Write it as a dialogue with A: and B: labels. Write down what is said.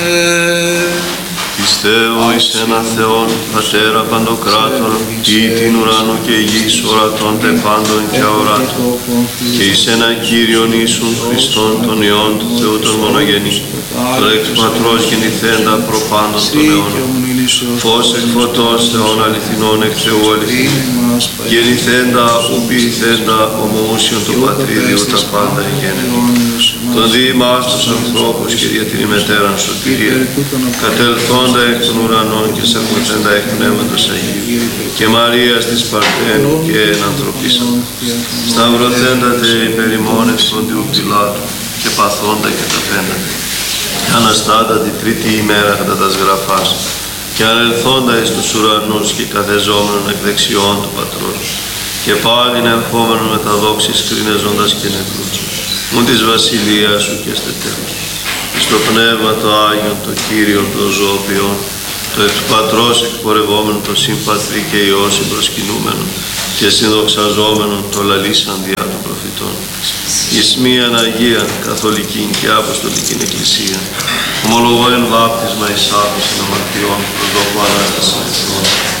A: Πιστεύω εις ένα Θεόν, Πατέρα Παντοκράτορα, ή την ουρανού και γης ορατών τε πάντων και αοράτων, και εις ένα Κύριον Ιησούν Χριστόν, τον Υιόν του Θεού τον μονογενή, τον εκ του Πατρός γεννηθέντα προπάντων των αιώνων, φως εκ φωτός Θεών αληθινών εκ Θεού αληθινών, γεννηθέντα ου ποιηθέντα ομοούσιον του Πατρίδιου τα πάντα γένετο, τον διημάς τους ανθρώπους και δια την ημετέραν σωτηρία, κατελθόντα εκ των ουρανών και σαρκωθέντα εκ Πνεύματος Αγίου, και Μαρίας της Παρθένου και ενανθρωπίσαν, σταυρωθέντα τε υπέρ ημών εξ Ποντιού Πιλάτου, και παθόντα και ταφέντα, αναστάντα τη τρίτη ημέρα κατά τας γραφάς, και ανελθόντα εις τους ουρανούς και καθεζόμενον εκ δεξιών του Πατρός, και πάλιν ερχόμενον με τα δόξης κρίνεζοντας και νεκρούς, μου της βασιλείας σου και στετέλους. Στο Πνεύμα το Άγιον, το Κύριον, το Ζωοποιόν, το εκ του Πατρός εκπορευόμενο, το Συμπατρί και Υιό συμπροσκυνούμενο και συνδοξαζόμενον το λαλήσαν διά των προφητών. Εις μίαν Αγία, Καθολική και Αποστολική Εκκλησία, ομολογώ εν βάπτισμα εις άπτισιν αμαρτιών, προσδοκώ Ανάσταση εχθρών.